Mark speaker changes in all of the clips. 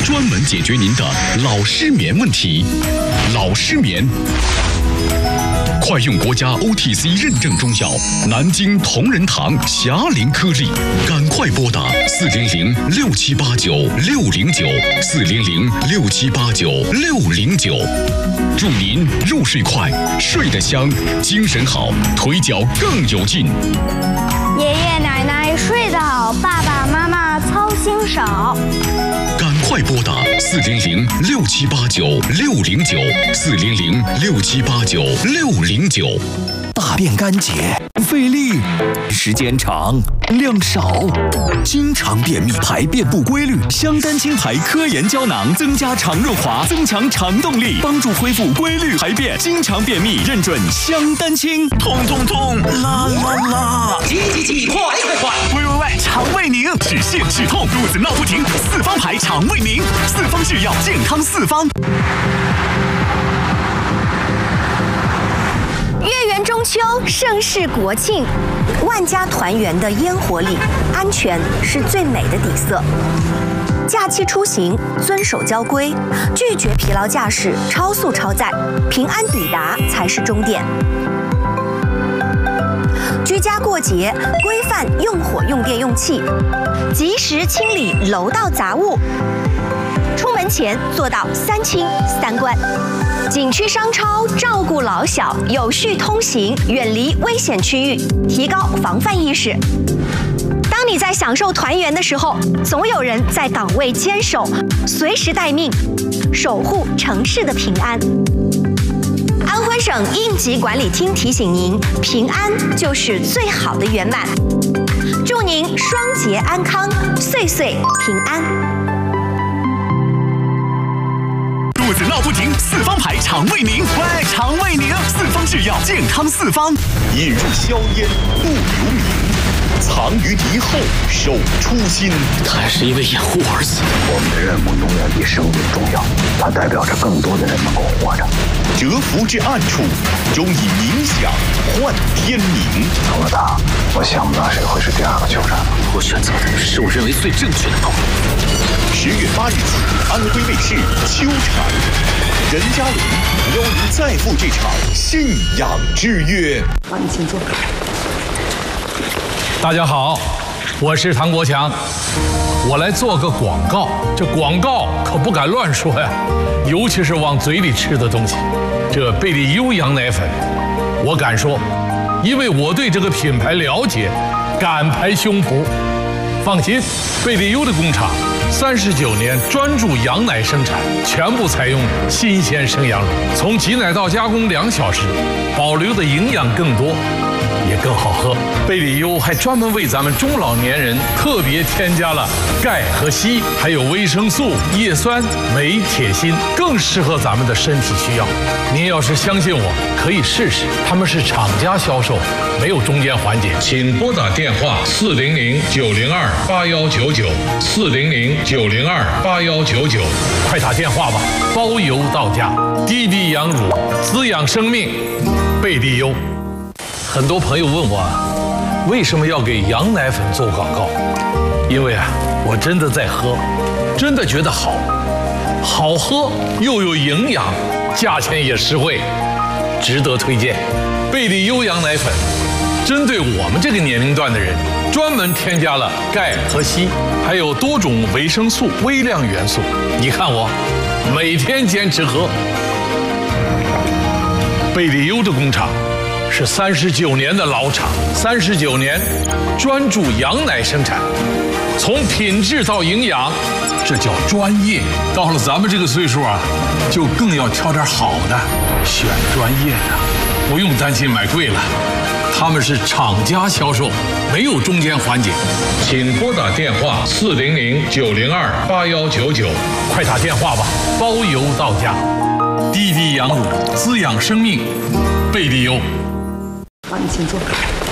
Speaker 1: 专门解决您的老失眠问题。老失眠，快用国家 OTC 认证中药南京同仁堂霞灵颗粒，赶快拨打400-6789-609，400-6789-609，祝您入睡快，睡得香，精神好，腿脚更有劲。
Speaker 2: 爷爷奶奶睡得好，爸爸妈妈操心少。
Speaker 1: 赶快拨打400-6789-609，400-6789-609。
Speaker 3: 大便干结、费力、时间长、量少，经常便秘、排便不规律，香丹清排科研胶囊增加肠润滑，增强肠动力，帮助恢复规律排便。经常便秘认准香丹清。
Speaker 4: 痛痛痛，啦啦啦！
Speaker 5: 急，快！
Speaker 4: 喂，肠胃宁，止泻止痛，肚子闹不停，四方牌肠胃宁，四方制药，健康四方。
Speaker 6: 月圆中秋，盛世国庆，万家团圆的烟火里，安全是最美的底色。假期出行，遵守交规，拒绝疲劳驾驶、超速超载，平安抵达才是终点。居家过节，规范用火、用电、用气，及时清理楼道杂物。出门前做到3清3关。景区商超照顾老小，有序通行，远离危险区域，提高防范意识。当你在享受团圆的时候，总有人在岗位坚守，随时待命，守护城市的平安。安徽省应急管理厅提醒您，平安就是最好的圆满。祝您双节安康，岁岁平安。
Speaker 4: 肚子闹不停，四方牌肠胃宁，喂，肠胃宁，四方制药，健康四方。
Speaker 1: 引入硝烟不留名，藏于敌后守初心。
Speaker 5: 他还是因为掩护而死。
Speaker 7: 我们的任务永远比生命重要，它代表着更多的人能够活着。
Speaker 1: 蛰伏之暗处，终以冥想换天明。
Speaker 7: 除了他，我想不到谁会是第2个酋长。
Speaker 5: 我选择的是我认为最正确的道路。
Speaker 1: 10月8日起，安徽卫视秋产，任嘉伦邀您再赴这场信仰之约。
Speaker 8: 你请坐。
Speaker 9: 大家好，我是唐国强，我来做个广告。这广告可不敢乱说呀，尤其是往嘴里吃的东西。这贝利优羊奶粉，我敢说，因为我对这个品牌了解，敢拍胸脯。放心，贝利优的工厂39年专注羊奶生产，全部采用新鲜生羊乳，从挤奶到加工2小时，保留的营养更多，也更好喝。贝利优还专门为咱们中老年人特别添加了钙和硒，还有维生素、叶酸、镁、铁、锌，更适合咱们的身体需要。您要是相信我，可以试试，他们是厂家销售，没有中间环节。请拨打电话400-902-8199，400-902-8199，快打电话吧，包邮到家。滴滴羊乳，滋养生命，贝利优。很多朋友问我，为什么要给羊奶粉做广告？因为我真的在喝，真的觉得好喝又有营养，价钱也实惠，值得推荐。贝利优羊奶粉针对我们这个年龄段的人，专门添加了钙和硒，还有多种维生素、微量元素。你看我每天坚持喝。贝利优的工厂是39年的老厂，39年专注羊奶生产，从品质到营养，这叫专业。到了咱们这个岁数就更要挑点好的，选专业的，不用担心买贵了。他们是厂家销售，没有中间环节。请拨打电话400-902-8199，快打电话吧，包邮到家。滴滴羊乳，滋养生命，贝利优。
Speaker 8: 你请坐。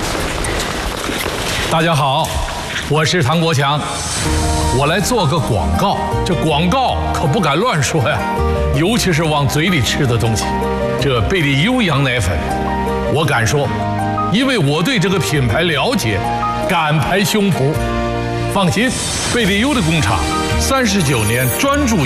Speaker 9: 大家好，我是唐国强，我来做个广告。这广告可不敢乱说呀，尤其是往嘴里吃的东西。这贝利优羊奶粉，我敢说，因为我对这个品牌了解，敢拍胸脯。放心，贝利优的工厂39年专注